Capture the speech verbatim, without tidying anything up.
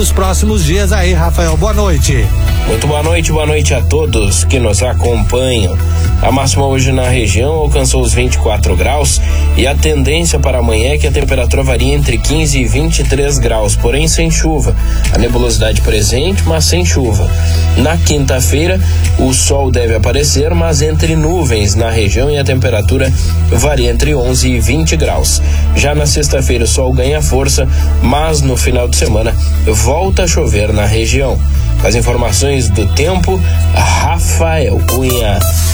Nos próximos dias aí, Rafael, boa noite. Muito boa noite, boa noite a todos que nos acompanham. A máxima hoje na região alcançou os vinte e quatro graus e a tendência para amanhã é que a temperatura varia entre quinze e vinte e três graus, porém sem chuva. A nebulosidade presente, mas sem chuva. Na quinta-feira, o sol deve aparecer, mas entre nuvens na região e a temperatura varia entre onze e vinte graus. Já na sexta-feira, o sol ganha força, mas no final de semana volta a chover na região. As informações do tempo, Rafael Cunha.